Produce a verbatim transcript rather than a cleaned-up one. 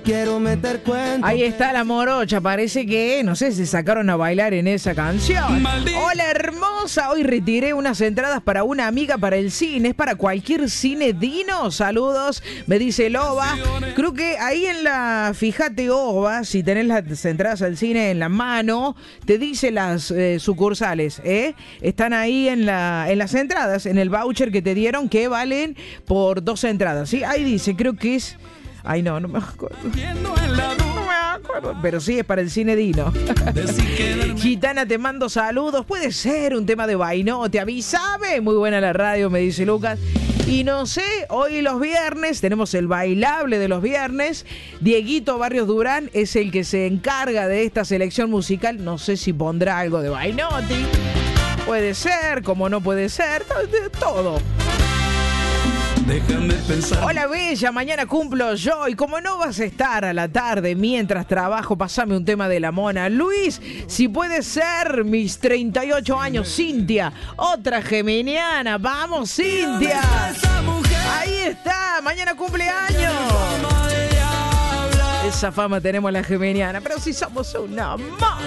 quiero meter cuento. Ahí está la morocha, parece que, no sé, se sacaron a bailar en esa canción. Maldito. Hola hermosa, hoy retiré unas entradas para una amiga para el cine, es para cualquier cine Dino, saludos, me dice Loba. Creo que ahí en la, fíjate Oba, si tenés las entradas al cine en la mano, te dice las eh, sucursales, ¿eh? Están ahí en, la, en las entradas, en el voucher que te dieron, que valen por dos entradas, ¿sí? Ahí dice, creo que es... Ay, no, no me acuerdo. No me acuerdo. Pero sí, es para el cine Dino. Gitana, te mando saludos. Puede ser un tema de Bainote, avísame. Muy buena la radio, me dice Lucas. Y no sé, hoy los viernes tenemos el bailable de los viernes. Dieguito Barrios Durán es el que se encarga de esta selección musical. No sé si pondrá algo de Bainote. Puede ser, como no puede ser, todo. Déjame pensar. Hola Bella, mañana cumplo yo y como no vas a estar a la tarde mientras trabajo, pasame un tema de la mona. Luis, si puede ser, mis treinta y ocho años, Cintia, otra geminiana, vamos Cintia. Ahí está, mañana cumpleaños. Esa fama tenemos la geminiana, pero si somos una más.